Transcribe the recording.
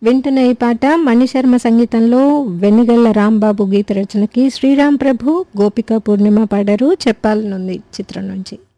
వింటున్న ఈ పాట మణిశర్మ సంగీతంలో వెనిగళ్ల రాంబాబు గీత రచనకి శ్రీరామ్ ప్రభు, గోపిక పూర్ణిమ పాడారు. చెప్పాలనుంది చిత్రం నుంచి.